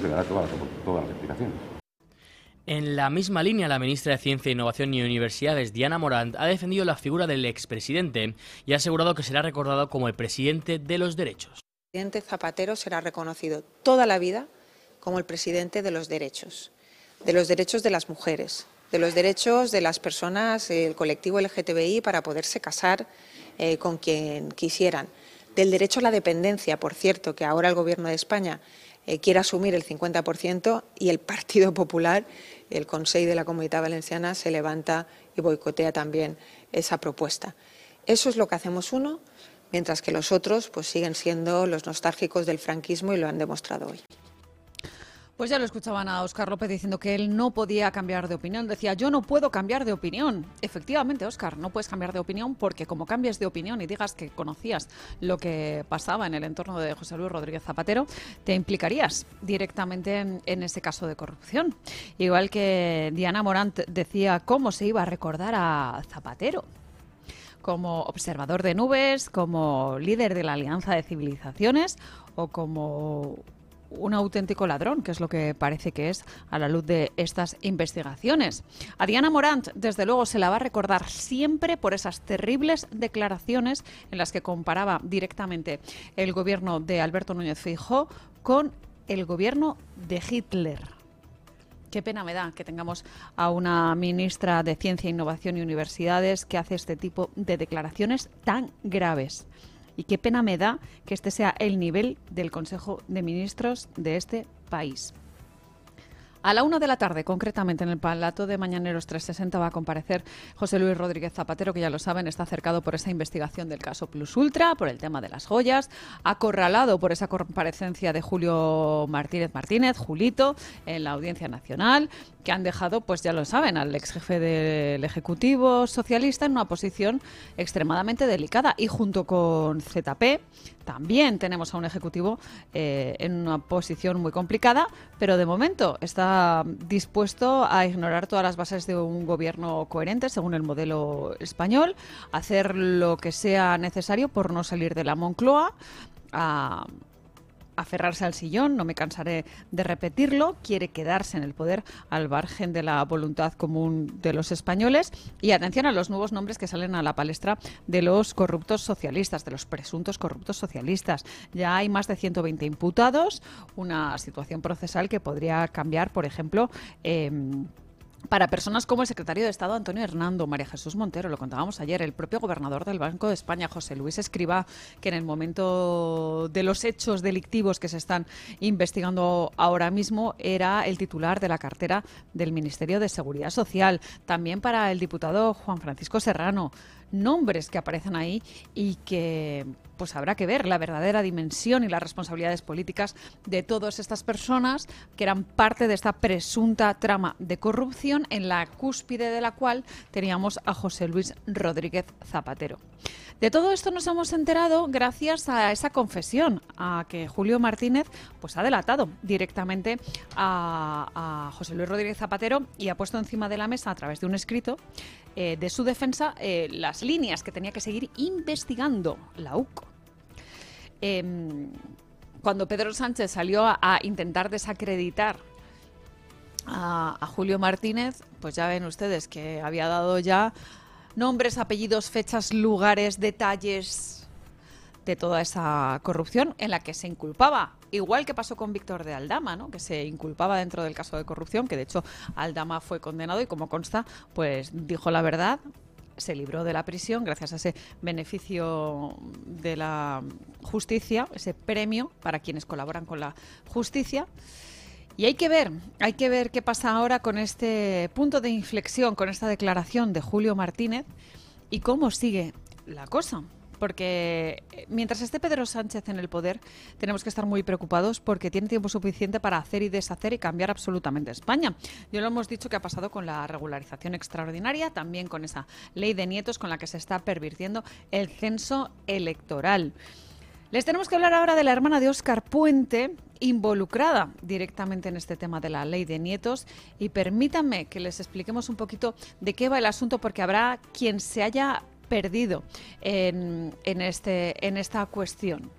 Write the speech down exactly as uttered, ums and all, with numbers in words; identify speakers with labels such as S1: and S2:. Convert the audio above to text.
S1: que dará todas, todas las explicaciones.
S2: En la misma línea, la ministra de Ciencia, Innovación y Universidades, Diana Morant, ha defendido la figura del expresidente y ha asegurado que será recordado como el presidente de los derechos.
S3: El presidente Zapatero será reconocido toda la vida como el presidente de los derechos, de los derechos de las mujeres, de los derechos de las personas, el colectivo L G T B I, para poderse casar eh, con quien quisieran, del derecho a la dependencia, por cierto, que ahora el Gobierno de España eh, quiere asumir el cincuenta por ciento y el Partido Popular, el Consell de la Comunitat Valenciana, se levanta y boicotea también esa propuesta. Eso es lo que hacemos uno, mientras que los otros pues, siguen siendo los nostálgicos del franquismo y lo han demostrado hoy.
S4: Pues ya lo escuchaban a Óscar López diciendo que él no podía cambiar de opinión. Decía, yo no puedo cambiar de opinión. Efectivamente, Óscar, no puedes cambiar de opinión porque como cambies de opinión y digas que conocías lo que pasaba en el entorno de José Luis Rodríguez Zapatero, te implicarías directamente en, en ese caso de corrupción. Igual que Diana Morant decía cómo se iba a recordar a Zapatero. Como observador de nubes, como líder de la Alianza de Civilizaciones o como un auténtico ladrón, que es lo que parece que es a la luz de estas investigaciones. A Diana Morant, desde luego, se la va a recordar siempre por esas terribles declaraciones en las que comparaba directamente el gobierno de Alberto Núñez Feijóo con el gobierno de Hitler. Qué pena me da que tengamos a una ministra de Ciencia, Innovación y Universidades que hace este tipo de declaraciones tan graves. Y qué pena me da que este sea el nivel del Consejo de Ministros de este país. A la una de la tarde, concretamente en el Palato de Mañaneros trescientos sesenta, va a comparecer José Luis Rodríguez Zapatero, que ya lo saben, está cercado por esa investigación del caso Plus Ultra, por el tema de las joyas, acorralado por esa comparecencia de Julio Martínez Martínez, Julito, en la Audiencia Nacional, que han dejado, pues ya lo saben, al ex jefe del Ejecutivo socialista en una posición extremadamente delicada. Y junto con Z P también tenemos a un Ejecutivo eh, en una posición muy complicada, pero de momento está dispuesto a ignorar todas las bases de un gobierno coherente según el modelo español, hacer lo que sea necesario por no salir de la Moncloa, a aferrarse al sillón, no me cansaré de repetirlo, quiere quedarse en el poder al margen de la voluntad común de los españoles. Y atención a los nuevos nombres que salen a la palestra de los corruptos socialistas, de los presuntos corruptos socialistas. Ya hay más de ciento veinte imputados, una situación procesal que podría cambiar, por ejemplo, eh, para personas como el secretario de Estado Antonio Hernando, María Jesús Montero, lo contábamos ayer, el propio gobernador del Banco de España, José Luis Escrivá, que en el momento de los hechos delictivos que se están investigando ahora mismo era el titular de la cartera del Ministerio de Seguridad Social. También para el diputado Juan Francisco Serrano, nombres que aparecen ahí y que pues habrá que ver la verdadera dimensión y las responsabilidades políticas de todas estas personas que eran parte de esta presunta trama de corrupción en la cúspide de la cual teníamos a José Luis Rodríguez Zapatero. De todo esto nos hemos enterado gracias a esa confesión, a que Julio Martínez pues ha delatado directamente a, a José Luis Rodríguez Zapatero y ha puesto encima de la mesa a través de un escrito eh, de su defensa eh, las líneas que tenía que seguir investigando la U C O. Eh, cuando Pedro Sánchez salió a, a intentar desacreditar a, a Julio Martínez, pues ya ven ustedes que había dado ya nombres, apellidos, fechas, lugares, detalles de toda esa corrupción en la que se inculpaba. Igual que pasó con Víctor de Aldama, ¿no? Que se inculpaba dentro del caso de corrupción, que de hecho Aldama fue condenado y, como consta, pues dijo la verdad, se libró de la prisión gracias a ese beneficio de la justicia, ese premio para quienes colaboran con la justicia. Y hay que ver, hay que ver qué pasa ahora con este punto de inflexión, con esta declaración de Julio Martínez y cómo sigue la cosa. Porque mientras esté Pedro Sánchez en el poder, tenemos que estar muy preocupados porque tiene tiempo suficiente para hacer y deshacer y cambiar absolutamente España. Ya lo hemos dicho que ha pasado con la regularización extraordinaria, también con esa ley de nietos con la que se está pervirtiendo el censo electoral. Les tenemos que hablar ahora de la hermana de Óscar Puente, involucrada directamente en este tema de la ley de nietos, y permítanme que les expliquemos un poquito de qué va el asunto, porque habrá quien se haya perdido en, en, este, en esta cuestión.